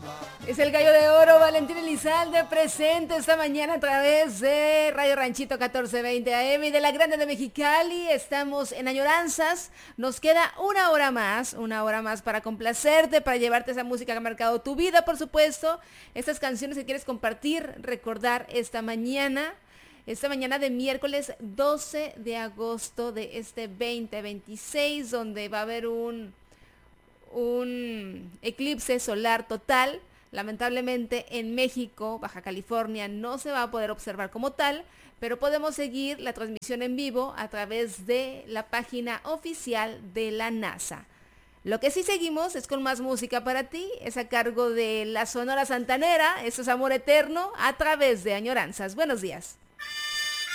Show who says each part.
Speaker 1: Es el gallo de oro, Valentín Elizalde, presente esta mañana a través de Radio Ranchito 1420 AM y de la Grande de Mexicali. Estamos en Añoranzas. Nos queda una hora más para complacerte, para llevarte esa música que ha marcado tu vida, por supuesto. Estas canciones que quieres compartir, recordar esta mañana de miércoles 12 de agosto de este 2026, donde va a haber un eclipse solar total. Lamentablemente en México, Baja California, no se va a poder observar como tal, pero podemos seguir la transmisión en vivo a través de la página oficial de la NASA. Lo que sí seguimos es con más música para ti, es a cargo de la Sonora Santanera, eso es Amor Eterno, a través de Añoranzas. Buenos días.